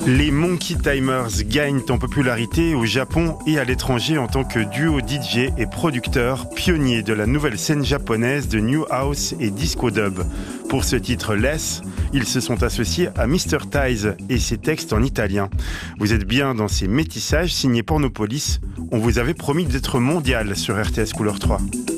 Les Monkey Timers gagnent en popularité au Japon et à l'étranger en tant que duo DJ et producteur pionnier de la nouvelle scène japonaise de New House et Disco Dub. Pour ce titre Less, ils se sont associés à Mr. Ties et ses textes en italien. Vous êtes bien dans ces métissages signés Pornopolis. On vous avait promis d'être mondial sur RTS Couleur 3.